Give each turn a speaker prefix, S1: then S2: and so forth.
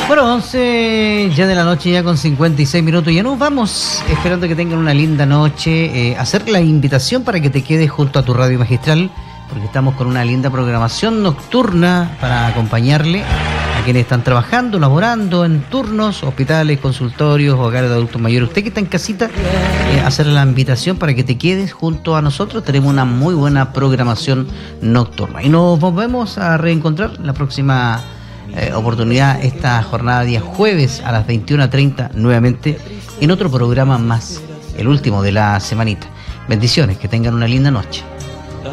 S1: Bueno, 11 ya de la noche, ya con 56 minutos. Ya nos vamos, esperando que tengan una linda noche. Hacer la invitación para que te quedes junto a tu radio magistral, porque estamos con una linda programación nocturna para acompañarle a quienes están trabajando, laborando en turnos, hospitales, consultorios, hogares de adultos mayores. Usted que está en casita, hacer la invitación para que te quedes junto a nosotros. Tenemos una muy buena programación nocturna. Y nos volvemos a reencontrar la próxima oportunidad, esta jornada día jueves a las 21:30 nuevamente en otro programa más, el último de la semanita. Bendiciones, que tengan una linda noche.